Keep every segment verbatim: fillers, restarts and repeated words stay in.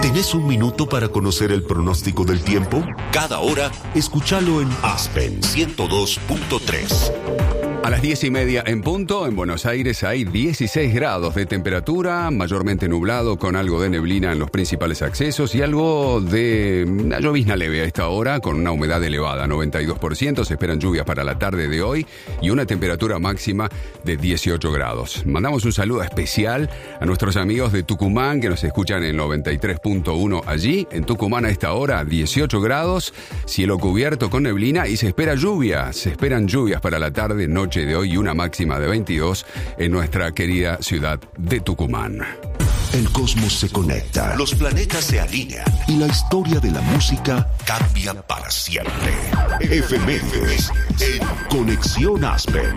¿Tenés un minuto para conocer el pronóstico del tiempo? Cada hora, escúchalo en Aspen ciento dos punto tres. A las diez y media en punto, en Buenos Aires hay dieciséis grados de temperatura, mayormente nublado con algo de neblina en los principales accesos y algo de una llovizna leve a esta hora con una humedad elevada, noventa y dos por ciento. Se esperan lluvias para la tarde de hoy y una temperatura máxima de dieciocho grados. Mandamos un saludo especial a nuestros amigos de Tucumán que nos escuchan en noventa y tres punto uno allí. En Tucumán a esta hora dieciocho grados, cielo cubierto con neblina y se espera lluvia. Se esperan lluvias para la tarde, noche de hoy y una máxima de veintidós en nuestra querida ciudad de Tucumán. El cosmos se conecta, los planetas se alinean y la historia de la música cambia para siempre. Efemérides en Conexión Aspen.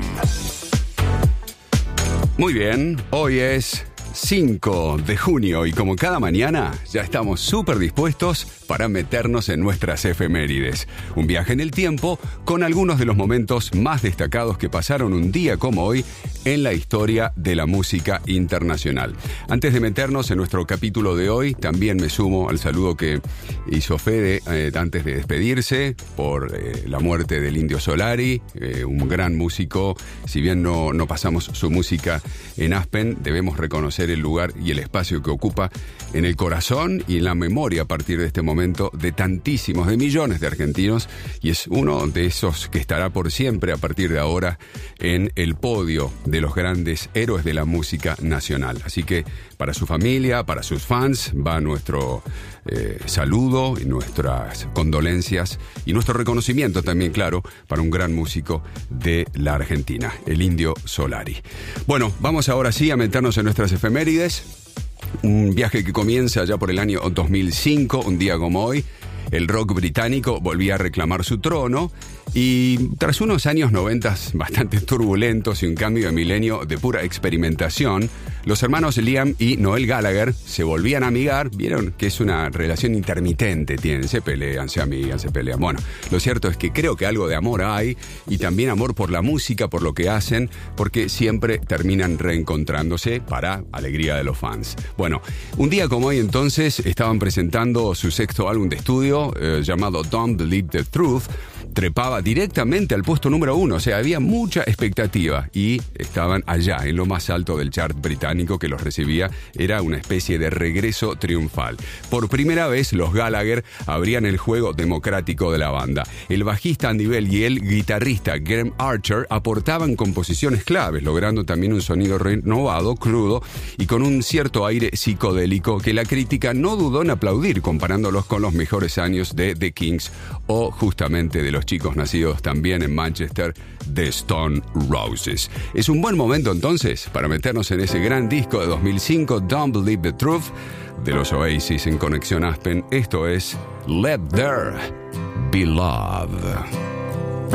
Muy bien, hoy es cinco de junio y como cada mañana ya estamos súper dispuestos para meternos en nuestras efemérides. Un viaje en el tiempo con algunos de los momentos más destacados que pasaron un día como hoy en la historia de la música internacional. Antes de meternos en nuestro capítulo de hoy, también me sumo al saludo que hizo Fede eh, antes de despedirse por eh, la muerte del Indio Solari, eh, un gran músico. Si bien no, no pasamos su música en Aspen, debemos reconocer el lugar y el espacio que ocupa en el corazón y en la memoria a partir de este momento de tantísimos, de millones de argentinos, y es uno de esos que estará por siempre a partir de ahora en el podio de los grandes héroes de la música nacional. Así que para su familia, para sus fans, va nuestro eh, saludo y nuestras condolencias y nuestro reconocimiento también, claro, para un gran músico de la Argentina, el Indio Solari. Bueno, vamos ahora sí a meternos en nuestras efemérides. Un viaje que comienza ya por el año dos mil cinco, un día como hoy. El rock británico volvía a reclamar su trono y tras unos años noventas bastante turbulentos y un cambio de milenio de pura experimentación, los hermanos Liam y Noel Gallagher se volvían a amigar. Vieron que es una relación intermitente, tienen, se pelean, se amigan, se pelean. Bueno, lo cierto es que creo que algo de amor hay y también amor por la música, por lo que hacen, porque siempre terminan reencontrándose para alegría de los fans. Bueno, un día como hoy entonces estaban presentando su sexto álbum de estudio eh, llamado Don't Believe the Truth. Trepaba directamente al puesto número uno, o sea, había mucha expectativa y estaban allá, en lo más alto del chart británico que los recibía. Era una especie de regreso triunfal. Por primera vez, los Gallagher abrían el juego democrático de la banda. El bajista Andy Bell y el guitarrista Graham Archer aportaban composiciones claves, logrando también un sonido renovado, crudo y con un cierto aire psicodélico que la crítica no dudó en aplaudir, comparándolos con los mejores años de The Kings o justamente de los chicos nacidos también en Manchester, The Stone Roses. Es un buen momento entonces para meternos en ese gran disco de dos mil cinco, Don't Believe the Truth, de los Oasis en Conexión Aspen. Esto es Let There Be Love.